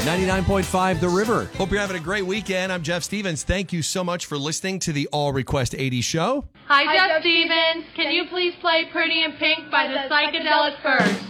99.5 The River. Hope you're having a great weekend. I'm Jeff Stevens. Thank you so much for listening to the All Request 80 show. Hi, Jeff Stevens. Can you please play Pretty in Pink by the Psychedelic Furs?